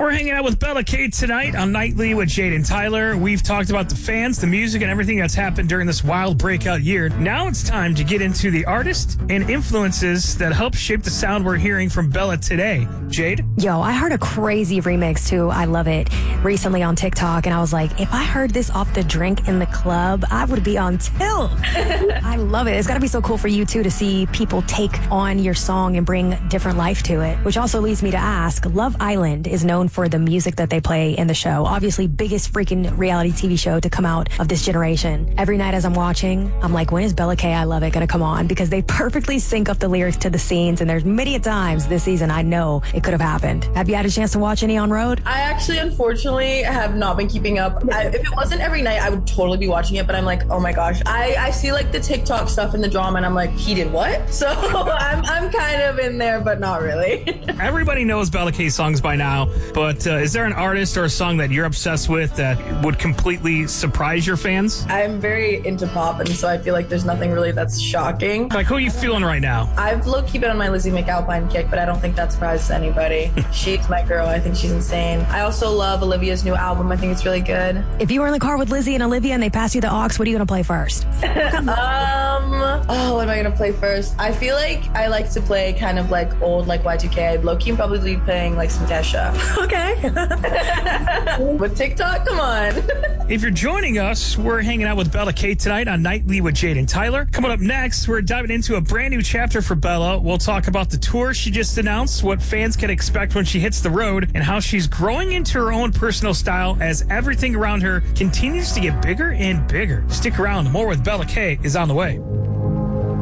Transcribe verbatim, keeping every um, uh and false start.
We're hanging out with Bella K tonight on Nightly with Jade and Tyler. We've talked about the fans, the music, and everything that's happened during this wild breakout year. Now it's time to get into the artists and influences that help shape the sound we're hearing from Bella today. Jade? Yo, I heard a crazy remix too. I love it. Recently on TikTok, and I was like, if I heard this off the drink in the club, I would be on tilt. I love it. It's got to be so cool for you too to see people take on your song and bring different life to it. Which also leads me to ask, Love Island is known for the music that they play in the show. Obviously, biggest freaking reality T V show to come out of this generation. Every night as I'm watching, I'm like, when is Bella K, I Love It, gonna come on? Because they perfectly sync up the lyrics to the scenes, and there's many a times this season I know it could have happened. Have you had a chance to watch any on road? I actually, unfortunately, have not been keeping up. I, if it wasn't every night, I would totally be watching it, but I'm like, oh my gosh. I, I see like the TikTok stuff and the drama, and I'm like, he did what? So I'm, I'm kind of in there, but not really. Everybody knows Bella K songs by now, but uh, is there an artist or a song that you're obsessed with that would completely surprise your fans? I'm very into pop, and so I feel like there's nothing really that's shocking. Like, who are you feeling right now? I've low-key been on my Lizzie McAlpine kick, but I don't think that surprises anybody. She's my girl. I think she's insane. I also love Olivia's new album. I think it's really good. If you were in the car with Lizzie and Olivia and they pass you the aux, what are you going to play first? um, oh, what am I going to play first? I feel like I like to play kind of like old, like Y two K. I'd low-key probably be playing like some Kesha. Okay. With TikTok, come on. If you're joining us, we're hanging out with Bella K tonight on Nightly with Jade and Tyler. Coming up next, we're diving into a brand new chapter for Bella. We'll talk about the tour she just announced, what fans can expect when she hits the road, and how she's growing into her own personal style as everything around her continues to get bigger and bigger. Stick around. More with Bella K is on the way.